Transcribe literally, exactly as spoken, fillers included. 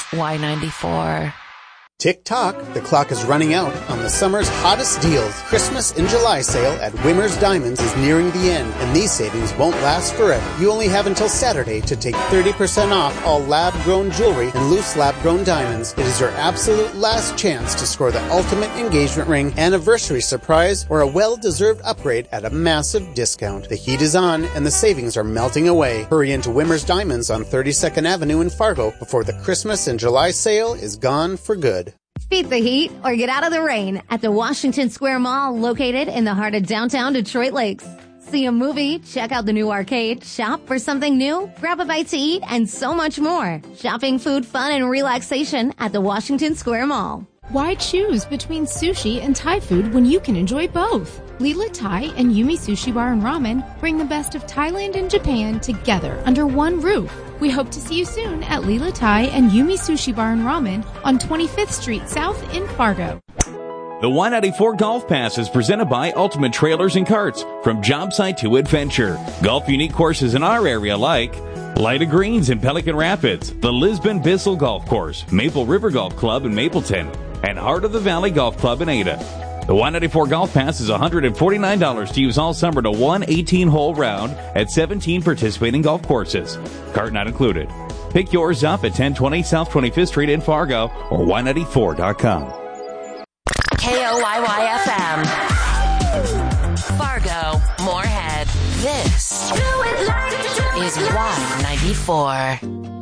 Y ninety-four. Tick-tock, the clock is running out on the summer's hottest deals. Christmas in July sale at Wimmer's Diamonds is nearing the end, and these savings won't last forever. You only have until Saturday to take thirty percent off all lab-grown jewelry and loose lab-grown diamonds. It is your absolute last chance to score the ultimate engagement ring, anniversary surprise, or a well-deserved upgrade at a massive discount. The heat is on, and the savings are melting away. Hurry into Wimmer's Diamonds on thirty-second Avenue in Fargo before the Christmas in July sale is gone for good. Beat the heat or get out of the rain at the Washington Square Mall, located in the heart of downtown Detroit Lakes. See a movie, check out the new arcade, shop for something new, grab a bite to eat, and so much more. Shopping, food, fun, and relaxation at the Washington Square Mall. Why choose between sushi and Thai food when you can enjoy both? Lila Thai and Yumi Sushi Bar and Ramen bring the best of Thailand and Japan together under one roof. We hope to see you soon at Lila Thai and Yumi Sushi Bar and Ramen on twenty-fifth Street South in Fargo. The Y ninety-four Golf Pass is presented by Ultimate Trailers and Carts. From job site to adventure, golf unique courses in our area like Lida Greens in Pelican Rapids, the Lisbon Bissell Golf Course, Maple River Golf Club in Mapleton, and Heart of the Valley Golf Club in Ada. The Y ninety-four Golf Pass is one hundred forty-nine dollars to use all summer to one eighteen-hole round at seventeen participating golf courses. Cart not included. Pick yours up at ten twenty South twenty-fifth Street in Fargo or Y ninety-four dot com. K O Y Y F M. Fargo, Moorhead. This is Y ninety-four.